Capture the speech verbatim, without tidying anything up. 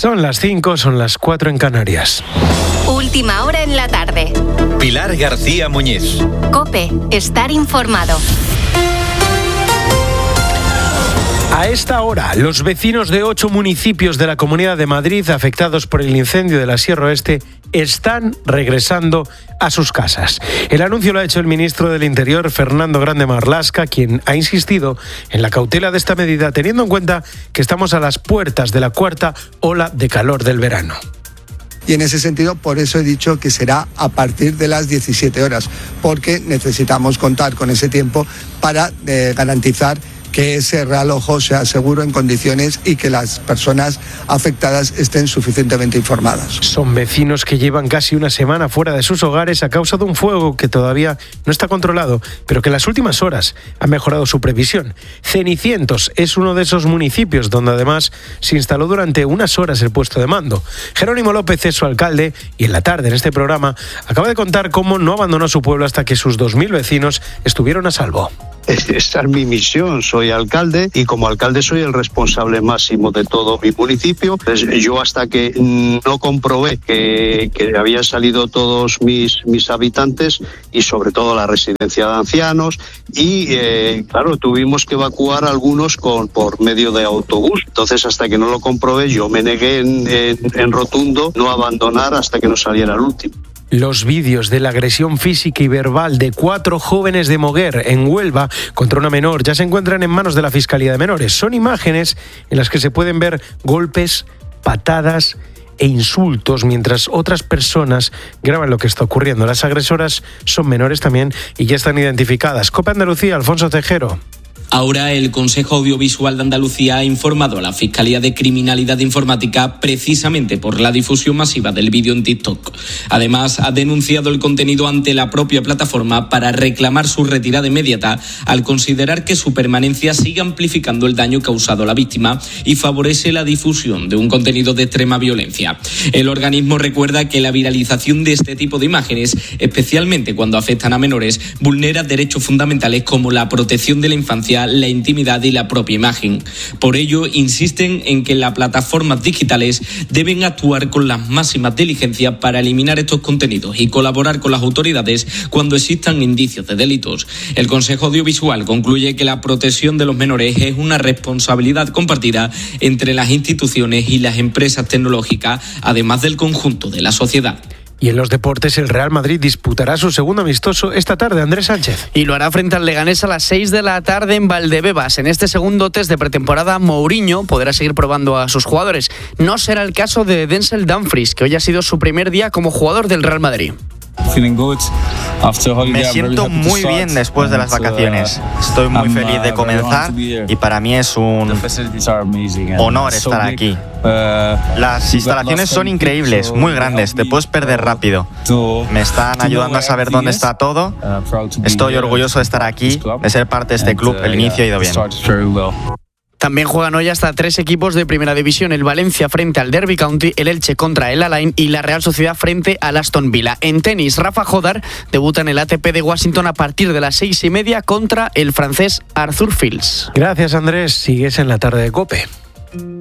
Son las cinco, son las cuatro en Canarias. Última hora en la tarde. Pilar García Muñiz. COPE, estar informado. A esta hora, los vecinos de ocho municipios de la Comunidad de Madrid afectados por el incendio de la Sierra Oeste están regresando a sus casas. El anuncio lo ha hecho el ministro del Interior, Fernando Grande Marlaska, quien ha insistido en la cautela de esta medida, teniendo en cuenta que estamos a las puertas de la cuarta ola de calor del verano. Y en ese sentido, por eso he dicho que será a partir de las diecisiete horas, porque necesitamos contar con ese tiempo para eh, garantizar que ese realojo sea seguro en condiciones y que las personas afectadas estén suficientemente informadas. Son vecinos que llevan casi una semana fuera de sus hogares a causa de un fuego que todavía no está controlado, pero que en las últimas horas ha mejorado su previsión. Cenicientos es uno de esos municipios donde además se instaló durante unas horas el puesto de mando. Jerónimo López es su alcalde y en la tarde en este programa acaba de contar cómo no abandonó su pueblo hasta que sus dos mil vecinos estuvieron a salvo. Esta es mi misión, soy alcalde y como alcalde soy el responsable máximo de todo mi municipio. Entonces, yo hasta que no comprobé que, que habían salido todos mis, mis habitantes y sobre todo la residencia de ancianos y eh, claro, tuvimos que evacuar a algunos con, por medio de autobús. Entonces hasta que no lo comprobé yo me negué en, en, en rotundo no abandonar hasta que no saliera el último. Los vídeos de la agresión física y verbal de cuatro jóvenes de Moguer, en Huelva, contra una menor, ya se encuentran en manos de la Fiscalía de Menores. Son imágenes en las que se pueden ver golpes, patadas e insultos, mientras otras personas graban lo que está ocurriendo. Las agresoras son menores también y ya están identificadas. COPE Andalucía, Alfonso Tejero. Ahora el Consejo Audiovisual de Andalucía ha informado a la Fiscalía de Criminalidad Informática precisamente por la difusión masiva del vídeo en TikTok. Además, ha denunciado el contenido ante la propia plataforma para reclamar su retirada inmediata al considerar que su permanencia sigue amplificando el daño causado a la víctima y favorece la difusión de un contenido de extrema violencia. El organismo recuerda que la viralización de este tipo de imágenes, especialmente cuando afectan a menores, vulnera derechos fundamentales como la protección de la infancia, la intimidad y la propia imagen. Por ello, insisten en que las plataformas digitales deben actuar con la máxima diligencia para eliminar estos contenidos y colaborar con las autoridades cuando existan indicios de delitos. El Consejo Audiovisual concluye que la protección de los menores es una responsabilidad compartida entre las instituciones y las empresas tecnológicas, además del conjunto de la sociedad. Y en los deportes, el Real Madrid disputará su segundo amistoso esta tarde, Andrés Sánchez. Y lo hará frente al Leganés a las seis de la tarde en Valdebebas. En este segundo test de pretemporada, Mourinho podrá seguir probando a sus jugadores. No será el caso de Denzel Dumfries, que hoy ha sido su primer día como jugador del Real Madrid. Me siento muy bien después de las vacaciones. Estoy muy feliz de comenzar y para mí es un honor estar aquí. Las instalaciones son increíbles, muy grandes, te puedes perder rápido. Me están ayudando a saber dónde está todo. Estoy orgulloso de estar aquí, de ser parte de este club. El inicio ha ido bien. También juegan hoy hasta tres equipos de Primera División, el Valencia frente al Derby County, el Elche contra el Alain y la Real Sociedad frente al Aston Villa. En tenis, Rafa Jodar debuta en el A T P de Washington a partir de las seis y media contra el francés Arthur Fils. Gracias, Andrés. Sigues en la tarde de COPE.